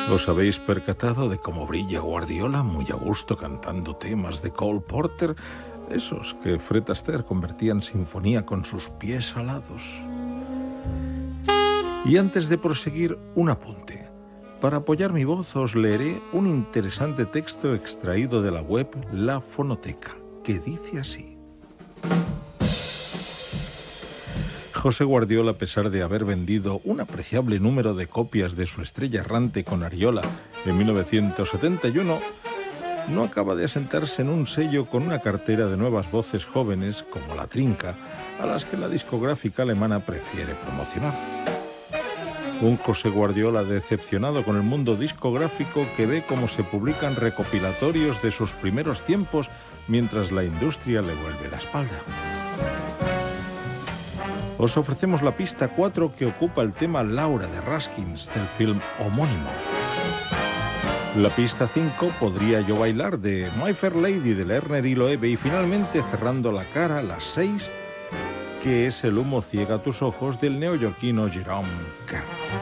¿Os habéis percatado de cómo brilla Guardiola muy a gusto cantando temas de Cole Porter? Esos que Fred Astaire convertía en sinfonía con sus pies alados. Y antes de proseguir, un apunte. Para apoyar mi voz os leeré un interesante texto extraído de la web La Fonoteca, que dice así. José Guardiola, a pesar de haber vendido un apreciable número de copias de su Estrella Errante con Ariola en 1971, no acaba de asentarse en un sello con una cartera de nuevas voces jóvenes como La Trinca, a las que la discográfica alemana prefiere promocionar. Un José Guardiola decepcionado con el mundo discográfico que ve cómo se publican recopilatorios de sus primeros tiempos mientras la industria le vuelve la espalda. Os ofrecemos la pista 4 que ocupa el tema Laura de Raskins del film homónimo. La pista 5, Podría yo bailar, de My Fair Lady de Lerner y Loewe, y finalmente, cerrando la cara, la 6, que es El humo ciega tus ojos del neoyorquino Jerome Kern.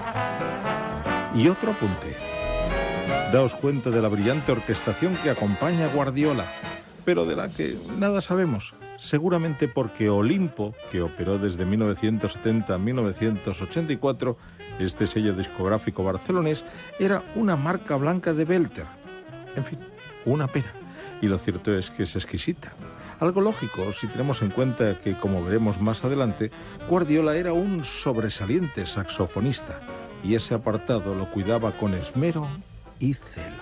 Y otro apunte. Daos cuenta de la brillante orquestación que acompaña a Guardiola, pero de la que nada sabemos, seguramente porque Olimpo, que operó desde 1970 a 1984, este sello discográfico barcelonés, era una marca blanca de Belter. En fin, una pena. Y lo cierto es que es exquisita. Algo lógico si tenemos en cuenta que, como veremos más adelante, Guardiola era un sobresaliente saxofonista y ese apartado lo cuidaba con esmero y celo.